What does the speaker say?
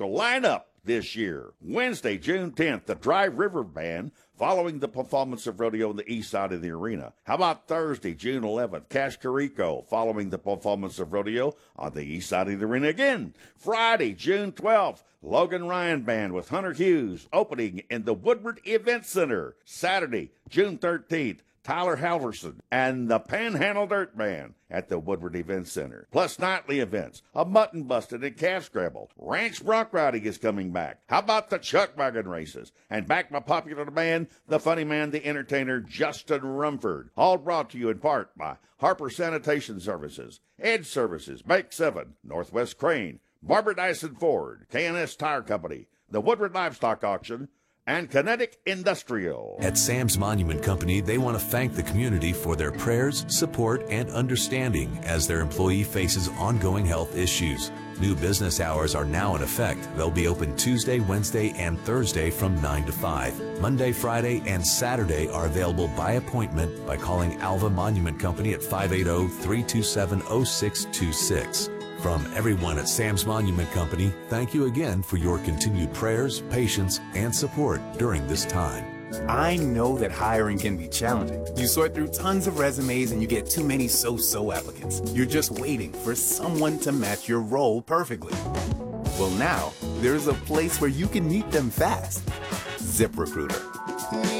local lineup this year. Wednesday, June 10th, the Dry River Band, following the performance of rodeo on the east side of the arena. How about Thursday, June 11th, Cash Carico, following the performance of rodeo on the east side of the arena again. Friday, June 12th, Logan Ryan Band with Hunter Hughes, opening in the Woodward Event Center. Saturday, June 13th, Tyler Halverson and the Panhandle Dirt Band at the Woodward Event Center. Plus nightly events, a mutton busted and calf scrabble. Ranch bronc riding is coming back. How about the chuck wagon races? And back by popular demand, the funny man, the entertainer, Justin Rumford. All brought to you in part by Harper Sanitation Services, Edge Services, Bake 7, Northwest Crane, Barbara Dyson Ford, K&S Tire Company, the Woodward Livestock Auction, and Kinetic Industrial. At Sam's Monument Company, they want to thank the community for their prayers, support, and understanding as their employee faces ongoing health issues. New business hours are now in effect. They'll be open Tuesday, Wednesday, and Thursday from 9 to 5. Monday, Friday, and Saturday are available by appointment by calling Alva Monument Company at 580-327-0626. From everyone at Sam's Monument Company, thank you again for your continued prayers, patience, and support during this time. I know that hiring can be challenging. You sort through tons of resumes and you get too many so-so applicants. You're just waiting for someone to match your role perfectly. Well, now, there's a place where you can meet them fast. ZipRecruiter.